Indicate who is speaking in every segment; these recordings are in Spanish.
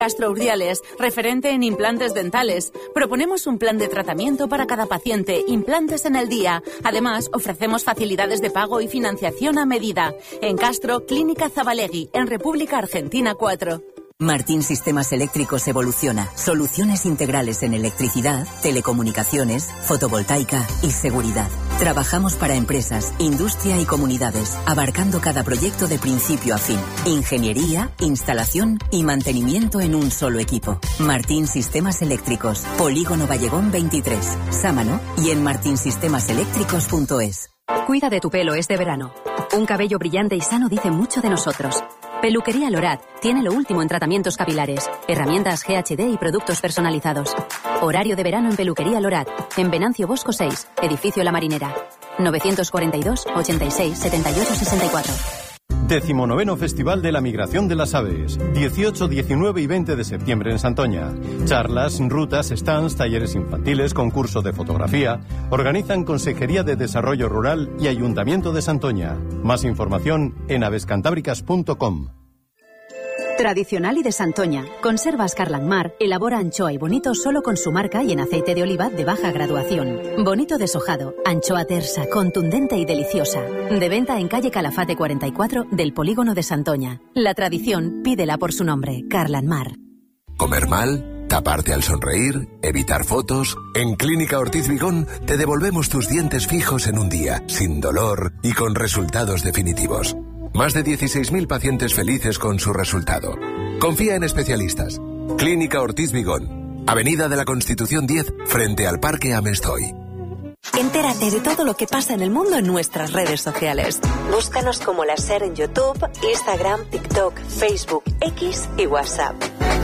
Speaker 1: Castro Urdiales, referente en implantes dentales. Proponemos un plan de tratamiento para cada paciente, implantes en el día. Además, ofrecemos facilidades de pago y financiación a medida. En Castro, Clínica Zabalegui, en República Argentina 4.
Speaker 2: Martín Sistemas Eléctricos evoluciona. Soluciones integrales en electricidad, telecomunicaciones, fotovoltaica y seguridad. Trabajamos para empresas, industria y comunidades, abarcando cada proyecto de principio a fin. Ingeniería, instalación y mantenimiento en un solo equipo. Martín Sistemas Eléctricos, Polígono Vallegón 23, Sámano y en martinsistemaseletricos.es.
Speaker 3: Cuida de tu pelo este verano. Un cabello brillante y sano dice mucho de nosotros. Peluquería Lorat tiene lo último en tratamientos capilares, herramientas GHD y productos personalizados. Horario de verano en Peluquería Lorat, en Venancio Bosco 6, Edificio La Marinera. 942 86 78 64.
Speaker 4: 19º Festival de la Migración de las Aves, 18, 19 y 20 de septiembre en Santoña. Charlas, rutas, stands, talleres infantiles, concurso de fotografía. Organizan Consejería de Desarrollo Rural y Ayuntamiento de Santoña. Más información en avescantábricas.com.
Speaker 3: Tradicional y de Santoña, Conservas Carlanmar elabora anchoa y bonito solo con su marca y en aceite de oliva de baja graduación. Bonito deshojado, anchoa tersa, contundente y deliciosa. De venta en calle Calafate 44 del Polígono de Santoña. La tradición, pídela por su nombre, Carlanmar.
Speaker 5: ¿Comer mal? ¿Taparte al sonreír? ¿Evitar fotos? En Clínica Ortiz Vigón te devolvemos tus dientes fijos en un día, sin dolor y con resultados definitivos. Más de 16.000 pacientes felices con su resultado. Confía en especialistas. Clínica Ortiz Vigón, Avenida de la Constitución 10, frente al Parque Amestoy.
Speaker 6: Entérate de todo lo que pasa en el mundo en nuestras redes sociales. Búscanos como La SER en YouTube, Instagram, TikTok, Facebook, X y WhatsApp.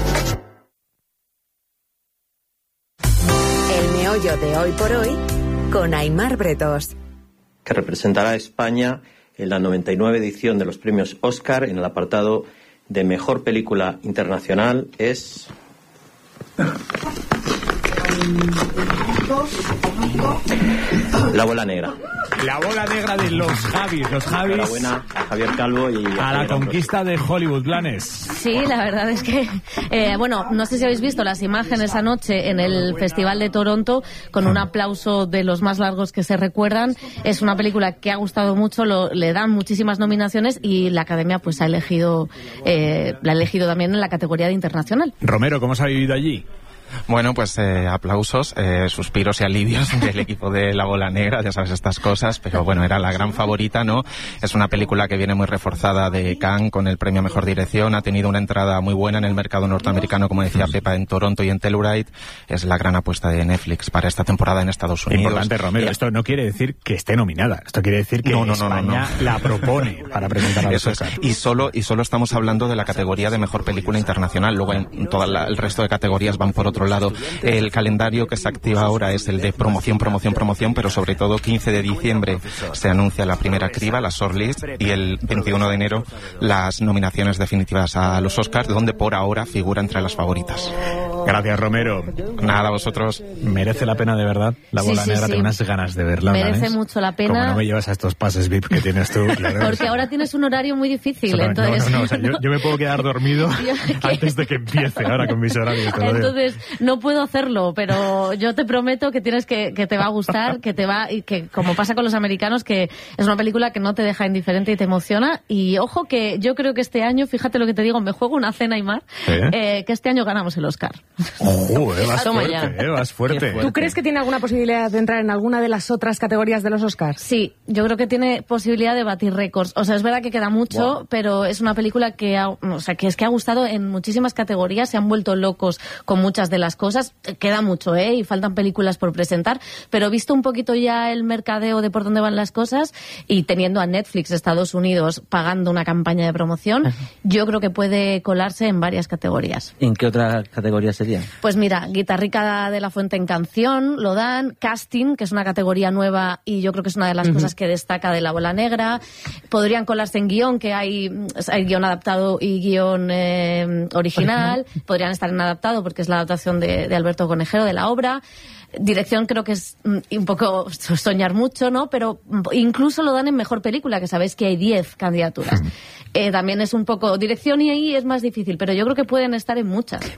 Speaker 6: El meollo de Hoy por Hoy con Aimar Bretos.
Speaker 7: Que representará a España en la 99 edición de los premios Oscar en el apartado de Mejor Película Internacional es... La bola negra.
Speaker 8: La bola negra de los Javis.
Speaker 7: Enhorabuena a Javier Calvo y
Speaker 8: a la conquista de Hollywood, Blanes.
Speaker 9: Sí, la verdad es que, bueno, no sé si habéis visto las imágenes anoche en el Festival de Toronto con un aplauso de los más largos que se recuerdan. Es una película que ha gustado mucho, le dan muchísimas nominaciones y la Academia pues la ha elegido también en la categoría de internacional.
Speaker 8: Romero, ¿cómo se ha vivido allí?
Speaker 10: Bueno, pues aplausos, suspiros y alivios del equipo de La Bola Negra, ya sabes estas cosas, pero bueno, era la gran favorita, ¿no? Es una película que viene muy reforzada de Cannes con el premio a Mejor Dirección, ha tenido una entrada muy buena en el mercado norteamericano, como decía Pepa, en Toronto y en Telluride. Es la gran apuesta de Netflix para esta temporada en Estados Unidos.
Speaker 8: Importante, Romero, esto no quiere decir que esté nominada, esto quiere decir que España la propone para presentar a los Oscar.
Speaker 10: Y solo estamos hablando de la categoría de Mejor Película Internacional, luego en el resto de categorías van por otro lado. El calendario que se activa ahora es el de promoción, pero sobre todo 15 de diciembre se anuncia la primera criba, la shortlist, y el 21 de enero las nominaciones definitivas a los Oscars, donde por ahora figura entre las favoritas.
Speaker 8: Gracias, Romero.
Speaker 10: Nada, vosotros.
Speaker 8: Merece la pena de verdad La Bola Negra, tengo unas ganas de verla.
Speaker 9: Merece mucho la pena.
Speaker 8: Como no me llevas a estos pases VIP que tienes tú. Claro,
Speaker 9: porque ahora tienes un horario muy difícil, entonces...
Speaker 8: No, o sea, yo me puedo quedar dormido antes de que empiece ahora con mis horarios.
Speaker 9: Entonces, no puedo hacerlo, pero yo te prometo que te va a gustar, y que como pasa con los americanos, que es una película que no te deja indiferente y te emociona. Y ojo que yo creo que este año, fíjate lo que te digo, me juego una cena, Aimar, que este año ganamos el Oscar.
Speaker 8: Vas fuerte.
Speaker 11: ¿Tú crees que tiene alguna posibilidad de entrar en alguna de las otras categorías de los Oscars?
Speaker 9: Sí, yo creo que tiene posibilidad de batir récords. O sea, es verdad que queda mucho, pero es una película que ha gustado en muchísimas categorías, se han vuelto locos con muchas de las cosas. Queda mucho, y faltan películas por presentar, pero visto un poquito ya el mercadeo de por dónde van las cosas y teniendo a Netflix Estados Unidos pagando una campaña de promoción, yo creo que puede colarse en varias categorías.
Speaker 12: ¿En qué otra categoría sería? categoría?
Speaker 9: Pues mira, Guitarrica de la Fuente en canción, lo dan. Casting, que es una categoría nueva y yo creo que es una de las cosas que destaca de La Bola Negra. Podrían colarse en guión, que hay guión adaptado y guión original. Podrían estar en adaptado porque es la adaptación de Alberto Conejero de la obra. Dirección creo que es un poco soñar mucho, ¿no? Pero incluso lo dan en mejor película, que sabéis que hay 10 candidaturas. También es un poco dirección y ahí es más difícil, pero yo creo que pueden estar en muchas.